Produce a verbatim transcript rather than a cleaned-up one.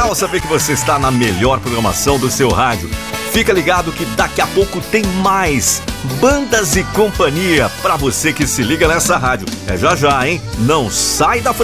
legal saber que você está na melhor programação do seu rádio. Fica ligado que daqui a pouco tem mais Bandas e Companhia pra você que se liga nessa rádio. É já já, hein? Não sai da frente.